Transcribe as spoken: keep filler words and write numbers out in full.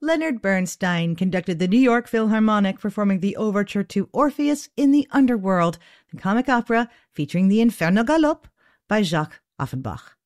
Leonard Bernstein conducted the New York Philharmonic performing the overture to Orpheus in the Underworld, the comic opera featuring the Inferno Galop by Jacques Offenbach.